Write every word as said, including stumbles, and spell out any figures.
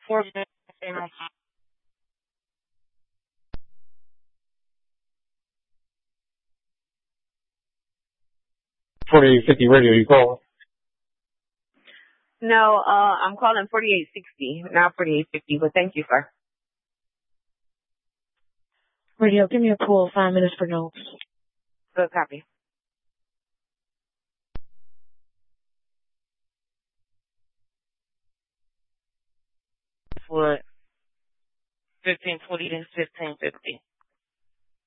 forty-eight fifty radio, you call? No, uh, I'm calling forty-eight sixty, not forty-eight fifty, but thank you, sir. Radio, give me a call, five minutes for notes. Good copy. For fifteen twenty to fifteen fifty.